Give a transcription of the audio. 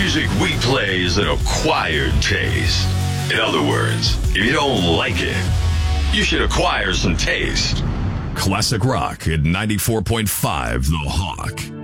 music we play is an acquired taste. In other words, if you don't like it, you should acquire some taste. Classic Rock at 94.5 The Hawk.